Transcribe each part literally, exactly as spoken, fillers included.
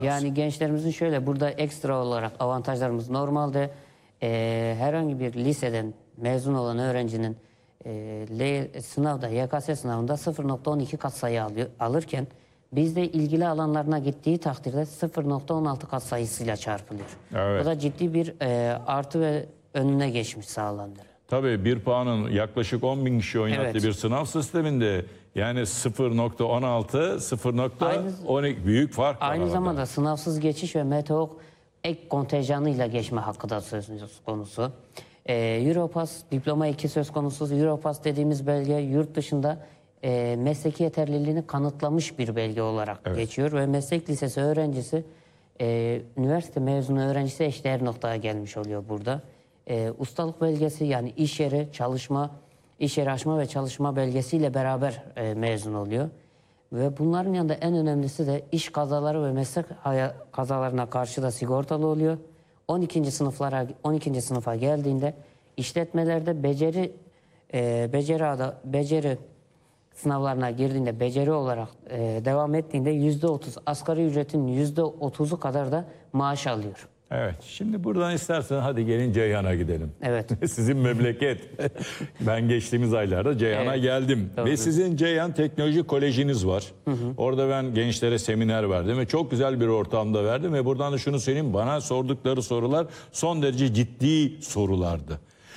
Yani gençlerimizin şöyle burada ekstra olarak avantajlarımız normalde e, herhangi bir liseden mezun olan öğrencinin e, L, sınavda Y K S sınavında sıfır nokta on iki katsayı alıyor, alırken bizde ilgili alanlarına gittiği takdirde sıfır nokta on altı katsayısıyla çarpılıyor. Evet. Bu da ciddi bir e, artı ve önüne geçmiş sağlandı. Tabii bir puanın yaklaşık on bin kişi oynattığı Evet. bir sınav sisteminde yani sıfır nokta on altı, sıfır nokta on iki büyük fark var. Aynı arada. zamanda sınavsız geçiş ve METEOK ek kontenjanıyla geçme hakkı da söz konusu. Ee, Europass diploma iki söz konusu. Europass dediğimiz belge yurt dışında e, mesleki yeterliliğini kanıtlamış bir belge olarak Evet. geçiyor ve meslek lisesi öğrencisi e, üniversite mezunu öğrencisi eşdeğer noktaya gelmiş oluyor burada. E, ustalık belgesi yani iş yeri çalışma, iş yeri açma ve çalışma belgesiyle beraber e, mezun oluyor. Ve bunların yanında en önemlisi de iş kazaları ve meslek haya- kazalarına karşı da sigortalı oluyor. on ikinci sınıflara on ikinci sınıfa geldiğinde işletmelerde beceri e, beceri ada, beceri sınavlarına girdiğinde beceri olarak e, devam ettiğinde yüzde otuz asgari ücretin yüzde otuzu kadar da maaş alıyor. Evet. Şimdi buradan istersen hadi gelin Ceyhan'a gidelim. Evet. Sizin memleket. Ben geçtiğimiz aylarda Ceyhan'a Evet, geldim. doğru. Ve sizin Ceyhan Teknoloji Kolejiniz var. Hı hı. Orada ben gençlere seminer verdim ve çok güzel bir ortamda verdim. Ve buradan da şunu söyleyeyim, bana sordukları sorular son derece ciddi sorulardı.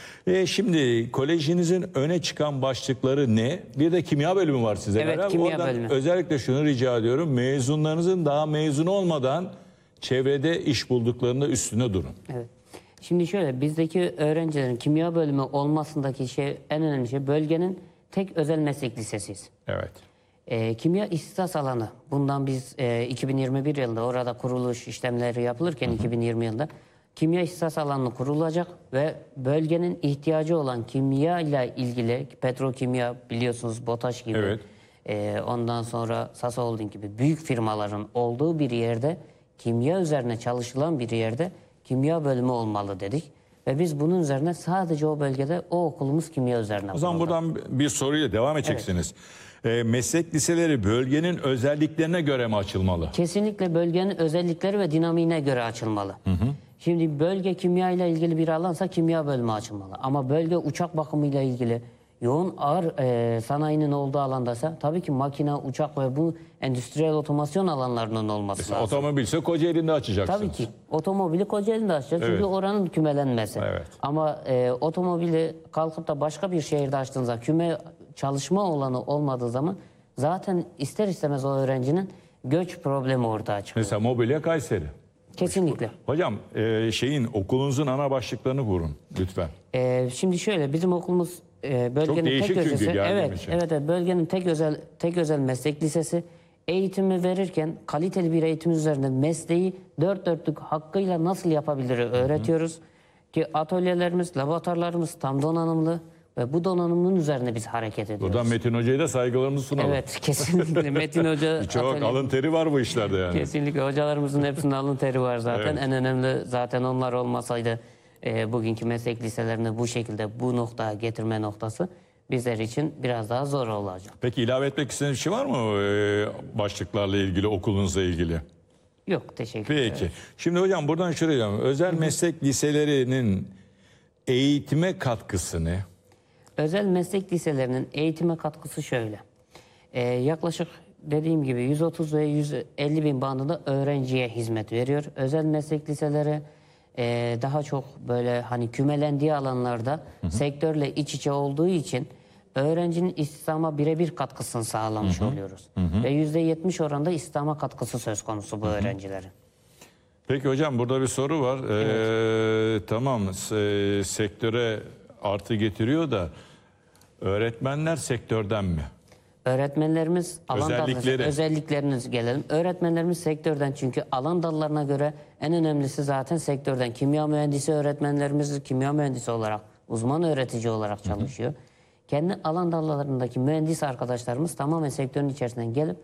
E şimdi kolejinizin öne çıkan başlıkları ne? Bir de kimya bölümü var size. Evet, beraber. kimya Oradan bölümü. özellikle şunu rica ediyorum. Mezunlarınızın daha mezun olmadan çevrede iş bulduklarında üstüne durun. Evet. Şimdi şöyle bizdeki öğrencilerin kimya bölümü olmasındaki şey en önemli şey bölgenin tek özel meslek lisesiyiz. Evet. E, kimya ihtisas alanı bundan biz e, iki bin yirmi bir yılında orada kuruluş işlemleri yapılırken hı hı. iki bin yirmi yılında kimya ihtisas alanı kurulacak ve bölgenin ihtiyacı olan kimya ile ilgili petrokimya biliyorsunuz BOTAŞ gibi Evet. e, ondan sonra Sasa Holding gibi büyük firmaların olduğu bir yerde kimya üzerine çalışılan bir yerde kimya bölümü olmalı dedik. Ve biz bunun üzerine sadece o bölgede o okulumuz kimya üzerine O zaman kuruldu. buradan bir soruyla devam edeceksiniz. Evet. E, meslek liseleri bölgenin özelliklerine göre mi açılmalı? Kesinlikle bölgenin özellikleri ve dinamiğine göre açılmalı. Hı hı. Şimdi bölge kimya ile ilgili bir alansa kimya bölümü açılmalı. Ama bölge uçak bakımıyla ilgili yoğun ağır e, sanayinin olduğu alandaysa tabii ki makine, uçak ve bu endüstriyel otomasyon alanlarının olması Mesela lazım. otomobilse Kocaeli'nde açacaksınız. Tabii ki. Otomobili Kocaeli'nde açacağız. Evet. Çünkü oranın kümelenmesi. Evet. Ama e, otomobili kalkıp da başka bir şehirde açtığınızda küme çalışma olanı olmadığı zaman zaten ister istemez o öğrencinin göç problemi ortaya çıkıyor. Mesela mobilya Kayseri. Kesinlikle. Hocam e, şeyin okulunuzun ana başlıklarını vurun lütfen. E, şimdi şöyle bizim okulumuz e, bölgenin değişik tek çünkü özel geldiğim evet, için. evet evet bölgenin tek özel tek özel meslek lisesi. Eğitimi verirken kaliteli bir eğitim üzerine mesleği dört dörtlük hakkıyla nasıl yapabilir öğretiyoruz. Hı hı. Ki atölyelerimiz, laboratuvarlarımız tam donanımlı ve bu donanımın üzerine biz hareket ediyoruz. Buradan Metin Hoca'ya da saygılarımızı sunalım. Evet kesinlikle Metin Hoca Çok atölye... alın teri var bu işlerde yani. Kesinlikle hocalarımızın hepsinin alın teri var zaten. Evet. En önemli zaten onlar olmasaydı e, bugünkü meslek liselerini bu şekilde bu noktaya getirme noktası bizler için biraz daha zor olacak. Peki ilave etmek istediğiniz bir şey var mı e, başlıklarla ilgili, okulunuzla ilgili? Yok teşekkür ederim. Peki. Şimdi hocam buradan şuraya geleceğim. Özel meslek liselerinin eğitime katkısı ne? Özel meslek liselerinin eğitime katkısı şöyle. Ee, yaklaşık dediğim gibi yüz otuz ve yüz elli bin bandında öğrenciye hizmet veriyor. Özel meslek liseleri e, daha çok böyle hani kümelendiği alanlarda hı hı. sektörle iç içe olduğu için öğrencinin istihdama birebir katkısını sağlamış hı hı. oluyoruz. Hı hı. Ve yüzde yetmiş oranda istihdama katkısı söz konusu bu hı hı. öğrencilerin. Peki hocam burada bir soru var. Evet. Ee, tamam e, sektöre artı getiriyor da öğretmenler sektörden mi? Öğretmenlerimiz alan Özellikleri. dalları, özellikleriniz gelelim. Öğretmenlerimiz sektörden çünkü alan dallarına göre en önemlisi zaten sektörden. Kimya mühendisi öğretmenlerimiz kimya mühendisi olarak, uzman öğretici olarak çalışıyor. Hı hı. Kendi alan dallarındaki mühendis arkadaşlarımız tamamen sektörün içerisinden gelip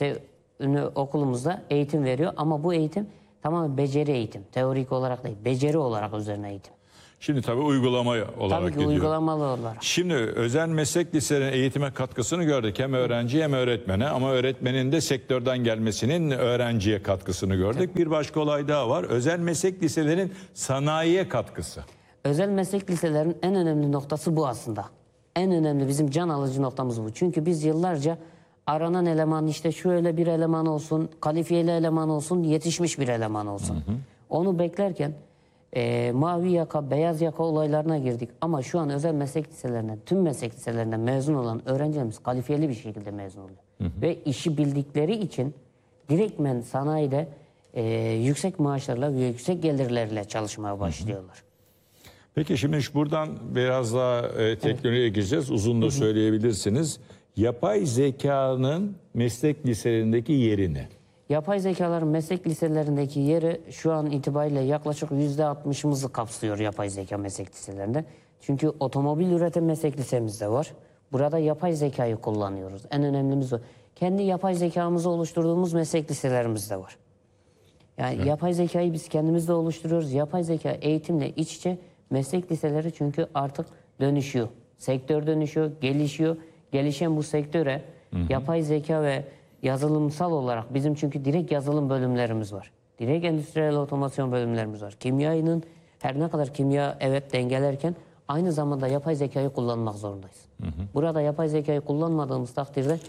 okulumuzda eğitim veriyor. Ama bu eğitim tamamen beceri eğitim. Teorik olarak değil, beceri olarak üzerine eğitim. Şimdi tabii uygulama olarak Tabii ki gidiyor. uygulamalı olarak. Şimdi özel meslek liselerinin eğitime katkısını gördük. Hem öğrenci hem öğretmene, ama öğretmenin de sektörden gelmesinin öğrenciye katkısını gördük. Bir başka olay daha var. Özel meslek liselerinin sanayiye katkısı. Özel meslek liselerinin en önemli noktası bu aslında. En önemli bizim can alıcı noktamız bu. Çünkü biz yıllarca aranan eleman, işte şöyle bir eleman olsun, kalifiyeli eleman olsun, yetişmiş bir eleman olsun. Hı hı. Onu beklerken e, mavi yaka, beyaz yaka olaylarına girdik. Ama şu an özel meslek liselerinden, tüm meslek liselerinden mezun olan öğrencilerimiz kalifiyeli bir şekilde mezun oluyor. Hı hı. Ve işi bildikleri için direktmen sanayide e, yüksek maaşlarla ve yüksek gelirlerle çalışmaya başlıyorlar. Hı hı. Peki şimdi şu buradan biraz daha e, teknolojiye evet. gireceğiz. Uzun da hı hı. söyleyebilirsiniz. Yapay zekanın meslek liselerindeki yerini. Yapay zekaların meslek liselerindeki yeri şu an itibariyle yaklaşık yüzde altmışımızı kapsıyor yapay zeka meslek liselerinde. Çünkü otomobil üreten meslek lisemiz de var. Burada yapay zekayı kullanıyoruz. En önemlimiz o. Kendi yapay zekamızı oluşturduğumuz meslek liselerimiz de var. Yani evet. yapay zekayı biz kendimiz de oluşturuyoruz. Yapay zeka eğitimle iç içe meslek liseleri çünkü artık dönüşüyor. Sektör dönüşüyor, gelişiyor. Gelişen bu sektöre hı hı. yapay zeka ve yazılımsal olarak bizim çünkü direkt yazılım bölümlerimiz var. Direkt endüstriyel otomasyon bölümlerimiz var. Kimyanın her ne kadar kimya evet dengelerken aynı zamanda yapay zekayı kullanmak zorundayız. Hı hı. Burada yapay zekayı kullanmadığımız takdirde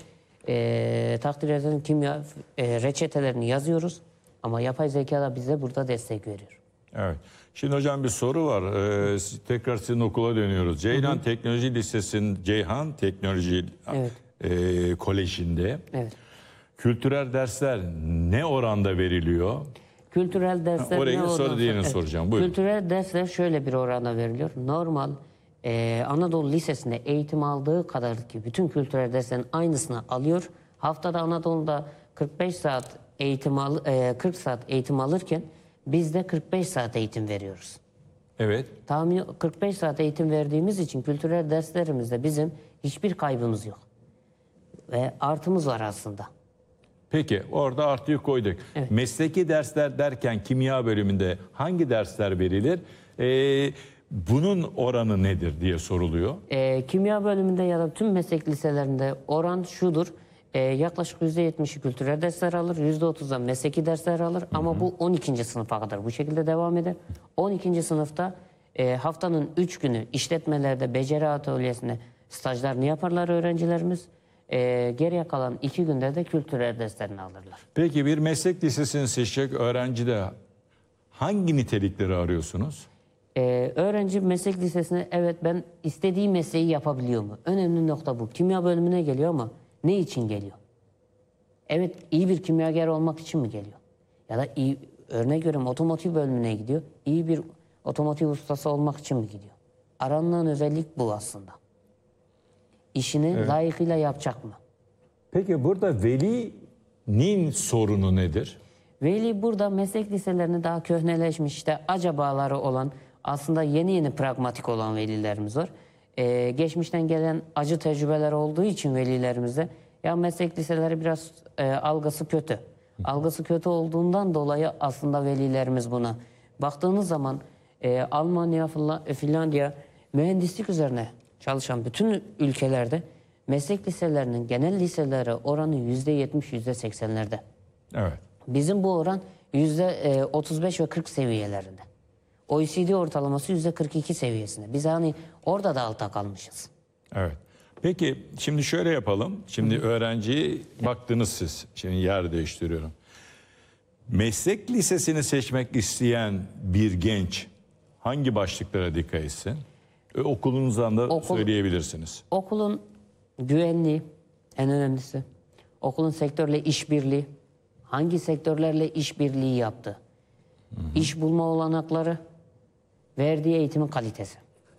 e, takdir eden kimya e, reçetelerini yazıyoruz ama yapay zeka da bize burada destek veriyor. Evet. Şimdi hocam bir soru var. Ee, tekrar sizin okula dönüyoruz. Ceyhan hı hı. Teknoloji Lisesi'nin Ceyhan Teknoloji evet. e, Koleji'nde evet. kültürel dersler ne oranda veriliyor? Kültürel dersler ha, oraya ne soru diğerini evet. soracağım. Buyurun. Kültürel dersler şöyle bir oranda veriliyor. Normal e, Anadolu Lisesi'nde eğitim aldığı kadar ki bütün kültürel derslerin aynısını alıyor. Haftada Anadolu'da kırk beş saat eğitim al, e, kırk saat eğitim alırken biz de kırk beş saat eğitim veriyoruz. Evet. Tahmini kırk beş saat eğitim verdiğimiz için kültürel derslerimizde bizim hiçbir kaybımız yok. Ve artımız var aslında. Peki orada artıyı koyduk. Evet. Mesleki dersler derken kimya bölümünde hangi dersler verilir? Ee, bunun oranı nedir diye soruluyor. Ee, kimya bölümünde ya da tüm meslek liselerinde oran şudur. Ee, yaklaşık yüzde yetmişi kültürel dersler alır, yüzde otuzda mesleki dersler alır. Hı hı. Ama bu on ikinci sınıfa kadar bu şekilde devam eder. on ikinci sınıfta e, haftanın üç günü işletmelerde beceri atölyesinde stajlarını yaparlar öğrencilerimiz. E, geriye kalan iki günde de kültürel derslerini alırlar. Peki bir meslek lisesini seçecek öğrencide hangi nitelikleri arıyorsunuz? Ee, öğrenci meslek lisesine evet ben istediği mesleği yapabiliyor mu? Önemli nokta bu. Kimya bölümüne geliyor ama ne için geliyor? Evet iyi bir kimyager olmak için mi geliyor? Ya da iyi, örnek veriyorum otomotiv bölümüne gidiyor. İyi bir otomotiv ustası olmak için mi gidiyor? Aranılan özellik bu aslında. İşini evet. layıkıyla yapacak mı? Peki burada velinin sorunu nedir? Veli burada meslek liselerine daha köhneleşmiş işte acabaları olan aslında yeni yeni pragmatik olan velilerimiz var. Ee, geçmişten gelen acı tecrübeler olduğu için velilerimizde ya meslek liseleri biraz e, algısı kötü. Algısı kötü olduğundan dolayı aslında velilerimiz buna. Baktığınız zaman e, Almanya, Finlandiya mühendislik üzerine çalışan bütün ülkelerde meslek liselerinin genel liselere oranı yüzde yetmiş, yüzde seksenlerde. Evet. Bizim bu oran yüzde otuz beş ve kırk seviyelerinde. O E C D ortalaması yüzde kırk iki seviyesinde. Biz hani orada da alta kalmışız. Evet. Peki şimdi şöyle yapalım. Şimdi Hı. öğrenciyi baktınız siz. Şimdi yer değiştiriyorum. Meslek lisesini seçmek isteyen bir genç hangi başlıklara dikkat etsin? Okulunuzdan da Okul, söyleyebilirsiniz. Okulun güvenliği en önemlisi. Okulun sektörle işbirliği. Hangi sektörlerle işbirliği yaptı? Hı hı. İş bulma olanakları, verdiği eğitimin kalitesi.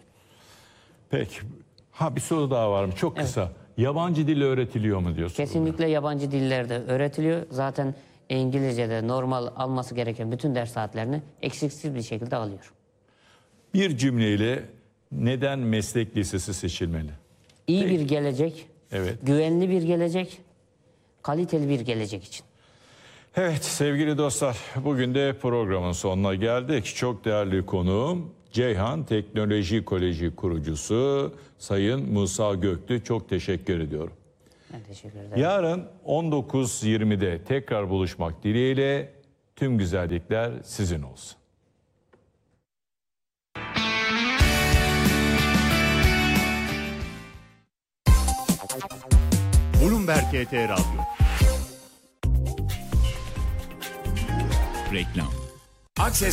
Peki. Ha bir soru daha var mı? Çok kısa. Evet. Yabancı dil öğretiliyor mu diyorsunuz? Kesinlikle yabancı dillerde öğretiliyor. Zaten İngilizce'de normal alması gereken bütün ders saatlerini eksiksiz bir şekilde alıyor. Bir cümleyle neden meslek lisesi seçilmeli? İyi Peki. bir gelecek, evet. güvenli bir gelecek, kaliteli bir gelecek için. Evet sevgili dostlar, bugün de programın sonuna geldik. Çok değerli konuğum Ceyhan Teknoloji Koleji kurucusu Sayın Musa Göktü. Çok teşekkür ediyorum. Ben teşekkür ederim. Yarın on dokuz yirmide tekrar buluşmak dileğiyle tüm güzellikler sizin olsun. Bloomberg T T Radyo. Reklam. Akses